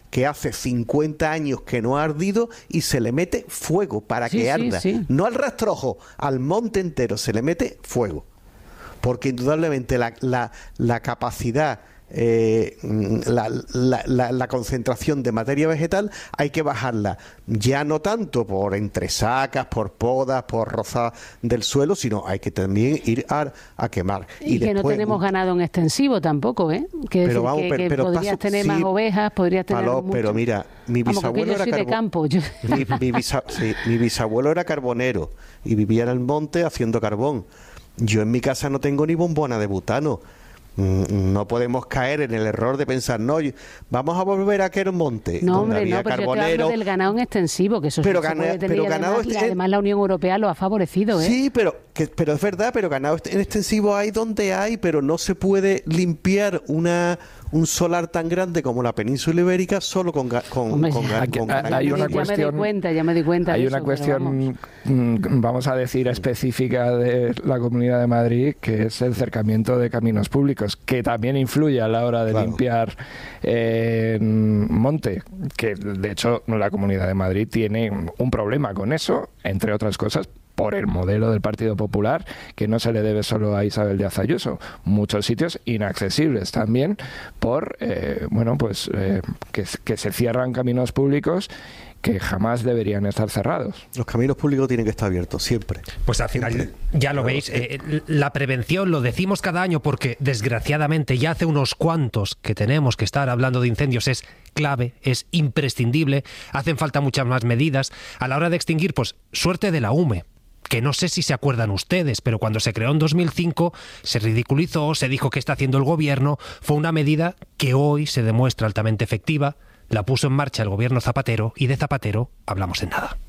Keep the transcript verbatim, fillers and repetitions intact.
que hace cincuenta años que no ha ardido y se le mete fuego para sí, que sí, arda. Sí. No al rastrojo, al monte entero se le mete fuego. Porque indudablemente la, la, la capacidad, eh, la, la, la, la concentración de materia vegetal hay que bajarla, ya no tanto por entresacas, por podas, por rozar del suelo, sino hay que también ir a, a quemar. Y, y que después, no tenemos ganado en extensivo tampoco, ¿eh? Que, pero, vamos, que, pero, que pero podrías paso, tener sí, más ovejas, podrías tener palo, mucho. Pero mira, mi bisabuelo vamos, era yo soy de campo. Yo... Mi, mi, bisa, sí, mi bisabuelo era carbonero y vivía en el monte haciendo carbón. Yo en mi casa no tengo ni bombona de butano. No podemos caer en el error de pensar, no, vamos a volver a aquel monte. No, hombre, no, pero carbonero. yo te hablo del ganado en extensivo, que eso pero sí gana, se puede tener, pero y ganado además, este, y además la Unión Europea lo ha favorecido, ¿eh? Sí, pero, que, pero es verdad, pero ganado en extensivo hay donde hay, pero no se puede limpiar una un solar tan grande como la península ibérica solo con con, Hombre, con, ya, con, ya, con hay una ya cuestión, me di cuenta, ya me di cuenta hay de una eso, cuestión vamos. vamos a decir específica de la Comunidad de Madrid, que es el cercamiento de caminos públicos, que también influye a la hora de claro. limpiar eh, monte, que de hecho la Comunidad de Madrid tiene un problema con eso, entre otras cosas por el modelo del Partido Popular, que no se le debe solo a Isabel Díaz Ayuso. Muchos sitios inaccesibles también por, eh, bueno, pues eh, que, que se cierran caminos públicos que jamás deberían estar cerrados. Los caminos públicos tienen que estar abiertos, siempre. Pues al final, siempre. ya lo veis, eh, la prevención lo decimos cada año porque desgraciadamente ya hace unos cuantos que tenemos que estar hablando de incendios, es clave, es imprescindible, hacen falta muchas más medidas. A la hora de extinguir, pues suerte de la U M E, que no sé si se acuerdan ustedes, pero cuando se creó en dos mil cinco se ridiculizó, se dijo que está haciendo el gobierno, fue una medida que hoy se demuestra altamente efectiva, la puso en marcha el gobierno Zapatero y de Zapatero hablamos en nada.